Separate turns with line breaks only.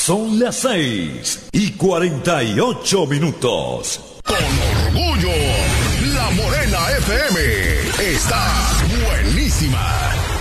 Son las 6:48.
Con orgullo, La Morena FM está